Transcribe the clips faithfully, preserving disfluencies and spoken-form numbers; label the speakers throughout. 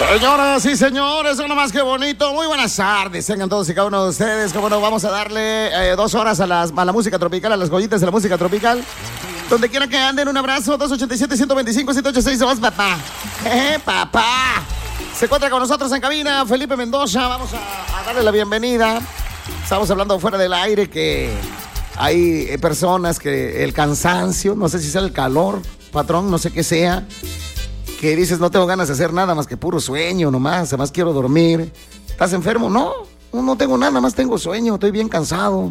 Speaker 1: Señoras y señores, uno más que bonito. Muy buenas tardes, tengan todos y cada uno de ustedes. Como no, vamos a darle eh, dos horas a, las, a la música tropical, a las joyitas de la música tropical. Donde quiera que anden, un abrazo. dos ochenta y siete, ciento veinticinco, ciento ochenta y seis. Vamos, papá. Eh, papá. Se encuentra con nosotros en cabina Felipe Mendoza. Vamos a, a darle la bienvenida. Estamos hablando fuera del aire que hay eh, personas que el cansancio, no sé si sea el calor, patrón, no sé qué sea, que dices no tengo ganas de hacer nada más que puro sueño nomás, además quiero dormir. ¿Estás enfermo? No, no, no tengo nada, más tengo sueño, estoy bien cansado.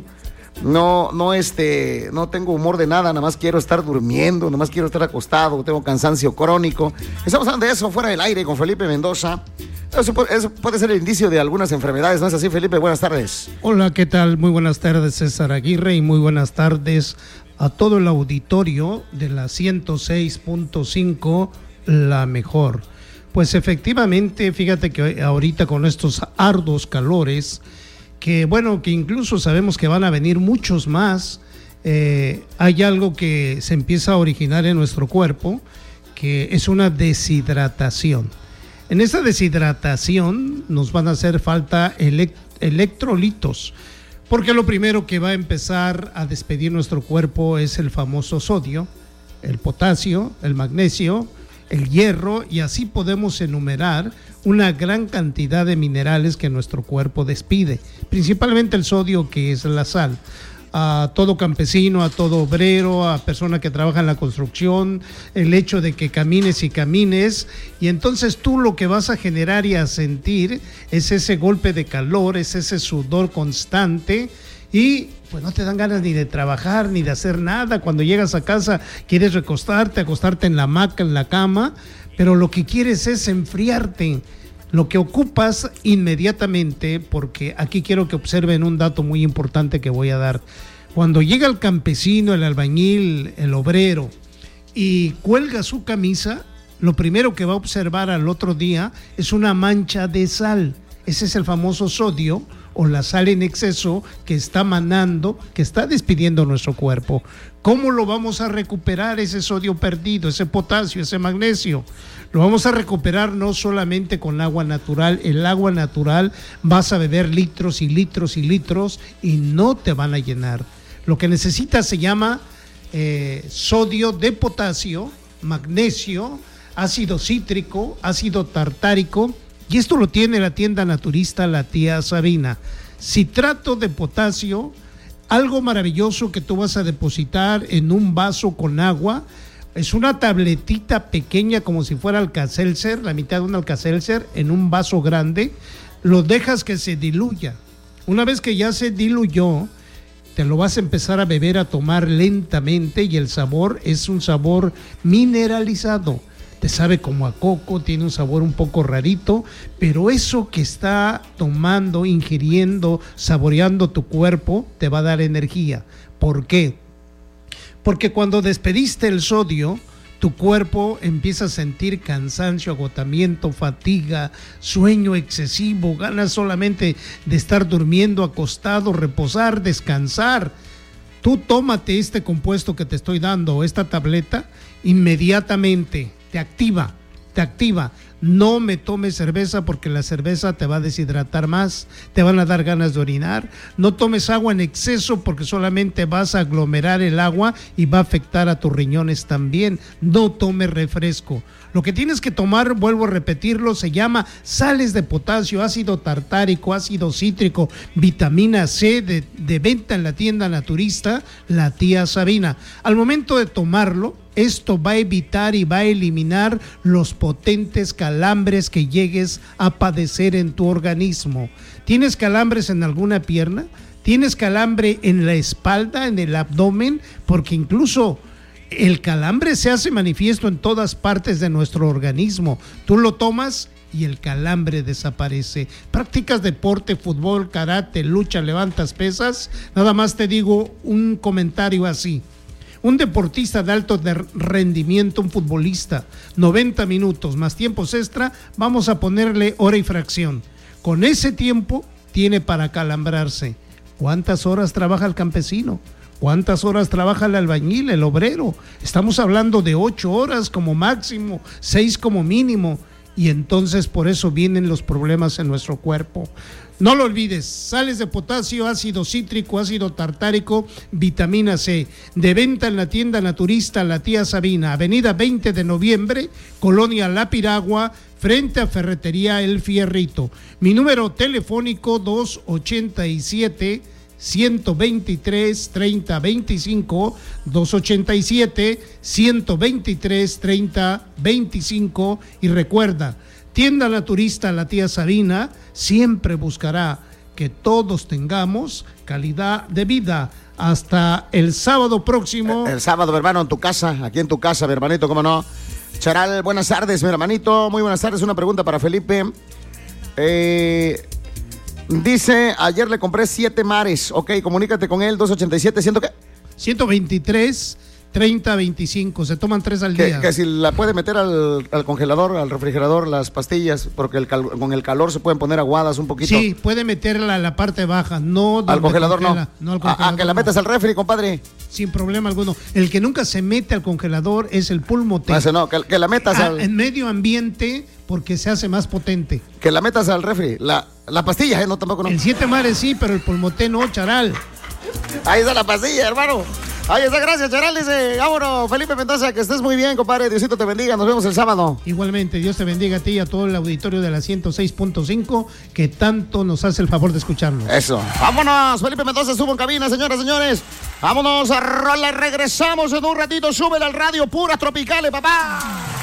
Speaker 1: No, no, este, no tengo humor de nada, nada más quiero estar durmiendo, nada más quiero estar acostado, tengo cansancio crónico. Estamos hablando de eso fuera del aire con Felipe Mendoza. Eso puede, eso puede ser el indicio de algunas enfermedades, ¿no es así, Felipe? Buenas tardes.
Speaker 2: Hola, ¿qué tal? Muy buenas tardes, César Aguirre, y muy buenas tardes a todo el auditorio de la ciento seis punto cinco, La Mejor. Pues efectivamente, fíjate que ahorita con estos arduos calores, que bueno, que incluso sabemos que van a venir muchos más, eh, hay algo que se empieza a originar en nuestro cuerpo, que es una deshidratación. En esa deshidratación nos van a hacer falta elect- electrolitos, porque lo primero que va a empezar a despedir nuestro cuerpo es el famoso sodio, el potasio, el magnesio, el hierro, y así podemos enumerar una gran cantidad de minerales que nuestro cuerpo despide, principalmente el sodio, que es la sal. A todo campesino, a todo obrero, a persona que trabaja en la construcción, el hecho de que camines y camines, y entonces tú lo que vas a generar y a sentir es ese golpe de calor, es ese sudor constante, y pues no te dan ganas ni de trabajar, ni de hacer nada. Cuando llegas a casa quieres recostarte, acostarte en la hamaca, en la cama, pero lo que quieres es enfriarte. Lo que ocupas inmediatamente, porque aquí quiero que observen un dato muy importante que voy a dar. Cuando llega el campesino, el albañil, el obrero, y cuelga su camisa, lo primero que va a observar al otro día es una mancha de sal. Ese es el famoso sodio, o la sal en exceso que está manando, que está despidiendo nuestro cuerpo. ¿Cómo lo vamos a recuperar ese sodio perdido, ese potasio, ese magnesio? Lo vamos a recuperar no solamente con agua natural. El agua natural vas a beber litros y litros y litros y no te van a llenar. Lo que necesitas se llama eh, sodio de potasio, magnesio, ácido cítrico, ácido tartárico. Y esto lo tiene la tienda naturista La Tía Sabina. Citrato de potasio, algo maravilloso que tú vas a depositar en un vaso con agua. Es una tabletita pequeña como si fuera Alka-Seltzer, la mitad de un Alka-Seltzer en un vaso grande. Lo dejas que se diluya. Una vez que ya se diluyó, te lo vas a empezar a beber, a tomar lentamente, y el sabor es un sabor mineralizado. Te sabe como a coco, tiene un sabor un poco rarito, pero eso que está tomando, ingiriendo, saboreando tu cuerpo, te va a dar energía. ¿Por qué? Porque cuando despediste el sodio, tu cuerpo empieza a sentir cansancio, agotamiento, fatiga, sueño excesivo, ganas solamente de estar durmiendo, acostado, reposar, descansar. Tú tómate este compuesto que te estoy dando, esta tableta, inmediatamente te activa, te activa. No me tomes cerveza porque la cerveza te va a deshidratar más, te van a dar ganas de orinar. No tomes agua en exceso porque solamente vas a aglomerar el agua y va a afectar a tus riñones también. No tomes refresco. Lo que tienes que tomar, vuelvo a repetirlo, se llama sales de potasio, ácido tartárico, ácido cítrico, vitamina C, de, de venta en la tienda naturista La Tía Sabina. Al momento de tomarlo, esto va a evitar y va a eliminar los potentes calambres que llegues a padecer en tu organismo. ¿Tienes calambres en alguna pierna? ¿Tienes calambre en la espalda, en el abdomen? Porque incluso el calambre se hace manifiesto en todas partes de nuestro organismo. Tú lo tomas y el calambre desaparece. Practicas deporte, fútbol, karate, lucha, levantas pesas. Nada más te digo un comentario así. Un deportista de alto de rendimiento, un futbolista, noventa minutos más tiempos extra, vamos a ponerle hora y fracción. Con ese tiempo tiene para calambrarse. ¿Cuántas horas trabaja el campesino? ¿Cuántas horas trabaja el albañil, el obrero? Estamos hablando de ocho horas como máximo, seis como mínimo. y entonces por eso vienen los problemas en nuestro cuerpo. No lo olvides, sales de potasio, ácido cítrico, ácido tartárico, vitamina C. De venta en la tienda naturista La Tía Sabina, avenida veinte de noviembre, Colonia La Piragua, frente a Ferretería El Fierrito. Mi número telefónico dos ochenta y siete, ciento veintitrés, treinta veinticinco, dos ochenta y siete, ciento veintitrés, treinta veinticinco. Y recuerda, Tienda Naturista La Tía Sabina siempre buscará que todos tengamos calidad de vida. Hasta el sábado próximo.
Speaker 1: El, el sábado, mi hermano, en tu casa, aquí en tu casa, mi hermanito, ¿cómo no? Charal, buenas tardes, mi hermanito, muy buenas tardes. Una pregunta para Felipe. Eh, dice, ayer le compré siete mares. Ok, comunícate con él, dos ochenta y siete, ¿ciento qué?
Speaker 2: ciento veintitrés, treinta veinticinco, se toman tres al
Speaker 1: que,
Speaker 2: día.
Speaker 1: Que si la puede meter al, al congelador, al refrigerador, las pastillas, porque el cal, con el calor se pueden poner aguadas un poquito.
Speaker 2: Sí, puede meterla a la parte baja, no
Speaker 1: al congelador,
Speaker 2: congela,
Speaker 1: no.
Speaker 2: no al congelador,
Speaker 1: a, a que la
Speaker 2: no.
Speaker 1: metas al refri, compadre.
Speaker 2: Sin problema alguno. El que nunca se mete al congelador es el Pulmotel.
Speaker 1: No, no, que, que la metas
Speaker 2: a,
Speaker 1: al...
Speaker 2: en medio ambiente, porque se hace más potente.
Speaker 1: Que la metas al refri, la, la pastilla, ¿eh? No, tampoco no.
Speaker 2: El siete mares sí, pero el Pulmotel no, Charal.
Speaker 1: Ahí está la pastilla, hermano. Ahí está, gracias, Charal. Dice, vámonos, Felipe Mendoza, que estés muy bien, compadre. Diosito te bendiga, nos vemos el sábado.
Speaker 2: Igualmente, Dios te bendiga a ti y a todo el auditorio de la ciento seis punto cinco, que tanto nos hace el favor de escucharnos.
Speaker 1: Eso. Vámonos, Felipe Mendoza estuvo en cabina, señoras y señores. Vámonos a rola, regresamos en un ratito. Súbele al radio, puras tropicales, papá.